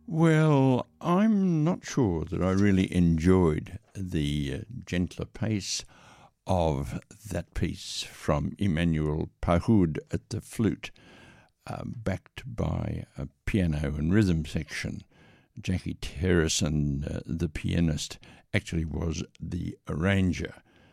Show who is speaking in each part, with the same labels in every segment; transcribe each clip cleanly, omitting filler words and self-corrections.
Speaker 1: Well, I'm not sure that I really enjoyed the gentler pace of that piece from Emmanuel Pahud at the flute, backed by a piano and rhythm section. Jackie Terrison, the pianist, actually was the arranger.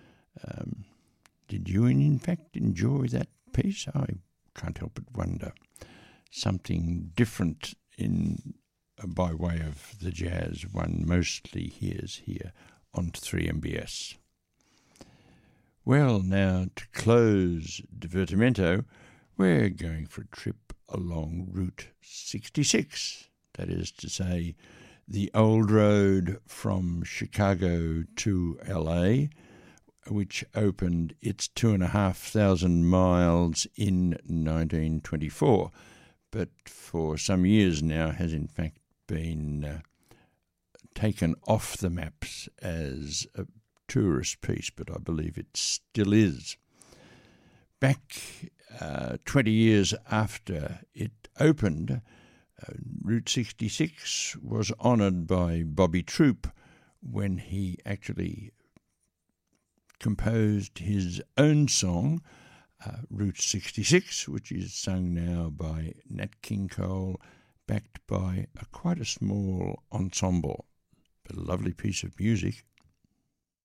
Speaker 1: Did you, in fact, enjoy that piece? I can't help but wonder. Something different by way of the jazz one mostly hears here on 3MBS. Well, now to close Divertimento, we're going for a trip along Route 66. That is to say, the old road from Chicago to LA, which opened its 2,500 miles in 1924, but for some years now has in fact been taken off the maps as a tourist piece, but I believe it still is. Back 20 years after it opened, Route 66 was honoured by Bobby Troup when he actually composed his own song, Route 66, which is sung now by Nat King Cole, backed by quite a small ensemble. But a lovely piece of music.